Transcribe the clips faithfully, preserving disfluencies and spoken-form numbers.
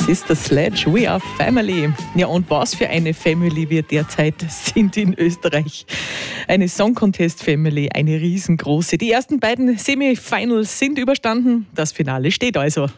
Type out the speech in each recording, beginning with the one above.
Sister Sledge, We Are Family. Ja, und was für eine Family wir derzeit sind in Österreich. Eine Song Contest Family, eine riesengroße. Die ersten beiden Semifinals sind überstanden. Das Finale steht also.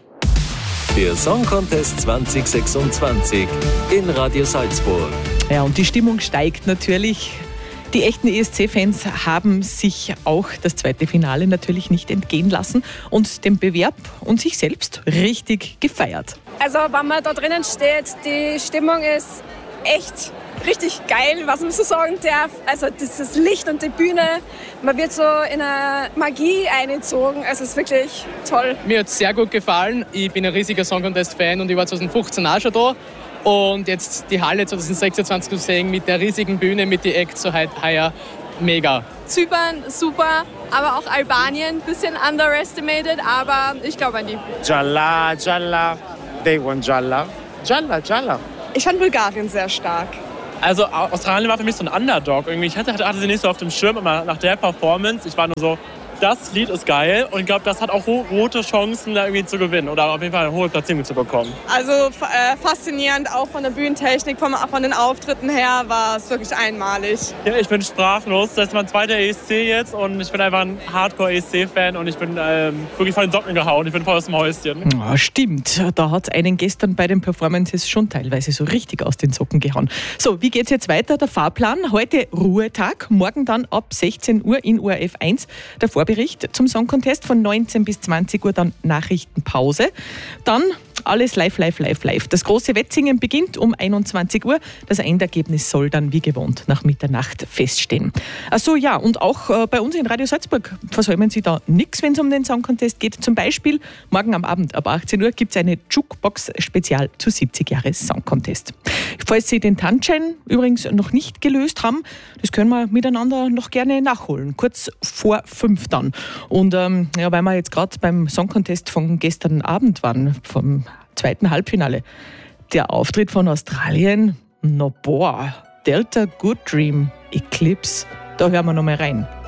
Der Song Contest zwanzig sechsundzwanzig in Radio Salzburg. Ja, und die Stimmung steigt natürlich. Die echten E S C-Fans haben sich auch das zweite Finale natürlich nicht entgehen lassen und den Bewerb und sich selbst richtig gefeiert. Also wenn man da drinnen steht, die Stimmung ist echt richtig geil, was man so sagen darf. Also das Licht und die Bühne, man wird so in eine Magie eingezogen. Also es ist wirklich toll. Mir hat es sehr gut gefallen. Ich bin ein riesiger Song Contest-Fan und ich war zwanzig fünfzehn auch schon da. Und jetzt die Halle zwanzig sechsundzwanzig zu sehen mit der riesigen Bühne, mit den Acts so halt heuer mega. Zypern, super, aber auch Albanien, ein bisschen underestimated, aber ich glaube an die. Jalla, Jalla, they want Jalla, Jalla, Jalla. Ich fand Bulgarien sehr stark. Also Australien war für mich so ein Underdog irgendwie. Ich hatte, hatte sie nicht so auf dem Schirm, aber nach der Performance, ich war nur so, das Lied ist geil und ich glaube, das hat auch rote Chancen, da irgendwie zu gewinnen oder auf jeden Fall eine hohe Platzierung zu bekommen. Also äh, faszinierend, auch von der Bühnentechnik, von, von den Auftritten her war es wirklich einmalig. Ja, ich bin sprachlos. Das ist mein zweiter E S C jetzt und ich bin einfach ein Hardcore-E S C-Fan und ich bin ähm, wirklich von den Socken gehauen. Ich bin voll aus dem Häuschen. Ja, stimmt, da hat es einen gestern bei den Performances schon teilweise so richtig aus den Socken gehauen. So, wie geht's jetzt weiter? Der Fahrplan, heute Ruhetag, morgen dann ab sechzehn Uhr in O R F eins der Vorbericht zum Song Contest, von neunzehn bis zwanzig Uhr dann Nachrichtenpause. Dann alles live, live, live, live. Das große Wettsingen beginnt um einundzwanzig Uhr. Das Endergebnis soll dann wie gewohnt nach Mitternacht feststehen. Achso, ja, und auch äh, bei uns in Radio Salzburg versäumen Sie da nichts, wenn es um den Song Contest geht. Zum Beispiel morgen am Abend ab achtzehn Uhr gibt es eine Jukebox-Spezial zu siebzig Jahre Song Contest. Falls Sie den Tanzschein übrigens noch nicht gelöst haben, das können wir miteinander noch gerne nachholen. Kurz vor fünf dann. Und ähm, ja, weil wir jetzt gerade beim Song Contest von gestern Abend waren, vom zweiten Halbfinale, der Auftritt von Australien, no boah, Delta Good Dream, Eclipse, da hören wir noch mal rein.